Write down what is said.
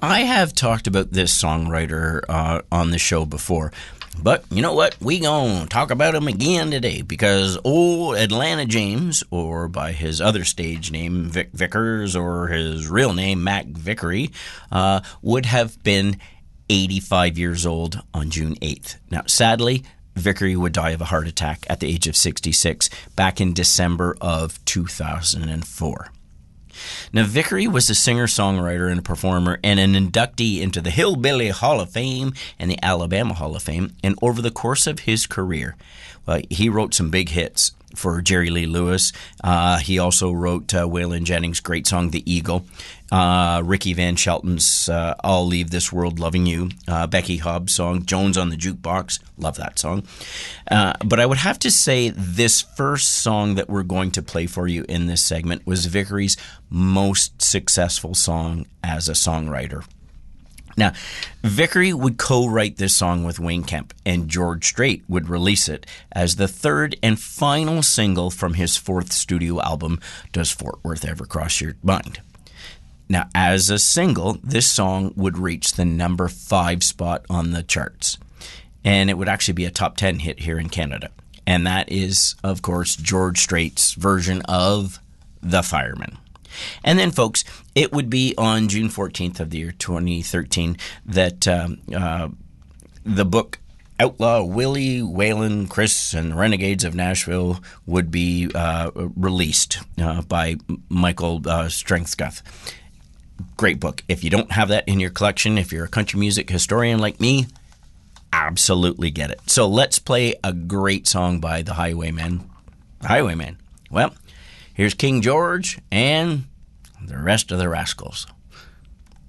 I have talked about this songwriter on the show before, but you know what? We gonna talk about him again today because old Atlanta James, or by his other stage name Vic Vickers, or his real name Mac Vickery, would have been 85 years old on June 8th. Now, sadly, Vickery would die of a heart attack at the age of 66 back in December of 2004. Now, Vickery was a singer-songwriter and a performer and an inductee into the Hillbilly Hall of Fame and the Alabama Hall of Fame. And over the course of his career, he wrote some big hits for Jerry Lee Lewis. He also wrote Waylon Jennings' great song, The Eagle. Ricky Van Shelton's I'll Leave This World Loving You. Becky Hobbs' song, Jones on the Jukebox. Love that song. But I would have to say this first song that we're going to play for you in this segment was Vickery's most successful song as a songwriter. Now, Vickery would co-write this song with Wayne Kemp, and George Strait would release it as the third and final single from his fourth studio album, Does Fort Worth Ever Cross Your Mind? Now, as a single, this song would reach the number 5 spot on the charts, and it would actually be a top 10 hit here in Canada. And that is, of course, George Strait's version of The Fireman. And then, folks, it would be on June 14th of the year 2013 that the book Outlaw Willie, Waylon, Chris, and the Renegades of Nashville would be released by Michael Strengthscuth. Great book. If you don't have that in your collection, if you're a country music historian like me, absolutely get it. So let's play a great song by the Highwaymen. Highwaymen. Well, here's King George and the rest of the Rascals.